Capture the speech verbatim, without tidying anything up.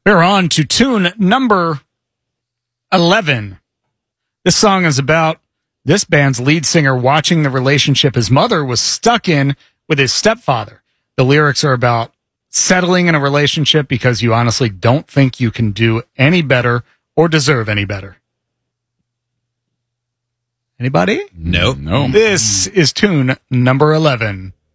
We're on to tune number eleven. This song is about this band's lead singer watching the relationship his mother was stuck in with his stepfather. The lyrics are about settling in a relationship because you honestly don't think you can do any better or deserve any better. Anybody? Nope. No. This is tune number eleven.